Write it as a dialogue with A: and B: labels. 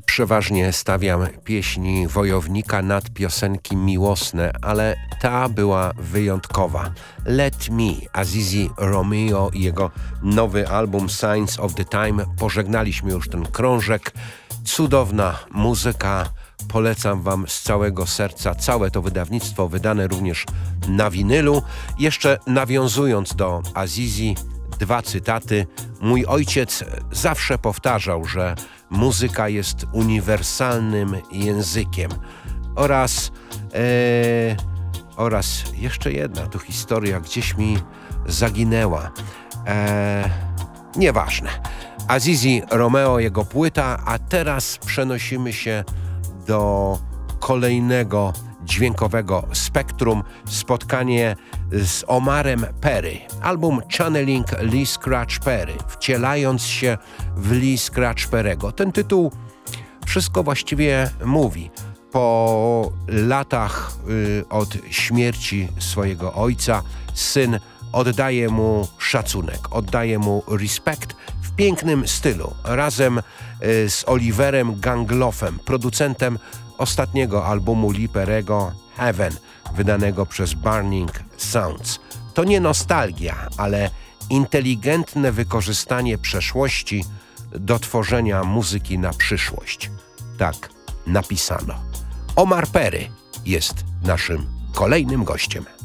A: Przeważnie stawiam pieśni wojownika nad piosenki miłosne, ale ta była wyjątkowa. Let Me, Azizi Romeo i jego nowy album Signs of the Time. Pożegnaliśmy już ten krążek. Cudowna muzyka. Polecam wam z całego serca całe to wydawnictwo, wydane również na winylu. Jeszcze nawiązując do Azizi, 2 cytaty. Mój ojciec zawsze powtarzał, że muzyka jest uniwersalnym językiem. Oraz jeszcze jedna tu historia gdzieś mi zaginęła. Nieważne. Azizi Romeo, jego płyta, a teraz przenosimy się do kolejnego dźwiękowego spektrum. Spotkanie z Omarem Perry. Album Channeling Lee Scratch Perry. Wcielając się w Lee Scratch Perry'ego. Ten tytuł wszystko właściwie mówi. Po latach od śmierci swojego ojca syn oddaje mu szacunek, oddaje mu respekt w pięknym stylu. Razem z Oliverem Gangloffem, producentem ostatniego albumu Lee Perry'ego Heaven, wydanego przez Burning Sounds. To nie nostalgia, ale inteligentne wykorzystanie przeszłości do tworzenia muzyki na przyszłość. Tak napisano. Omar Perry jest naszym kolejnym gościem.